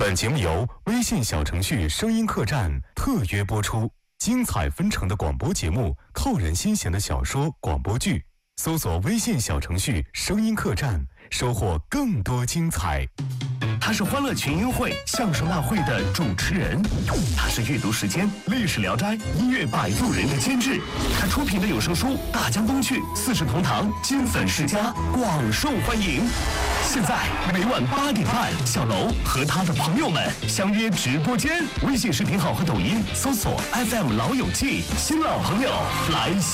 本节目由微信小程序声音客栈特约播出，精彩纷呈的广播节目，扣人心弦的小说、广播剧，搜索微信小程序声音客栈，收获更多精彩。 他是欢乐群英会相声大会的主持人，他是阅读时间历史聊斋音乐摆渡人的监制，他出品的有声书《大江东去》《四世同堂》金粉世家广受欢迎。现在每晚8点半，小楼和他的朋友们相约直播间，微信视频号和抖音搜索 FM 老友记，新老朋友来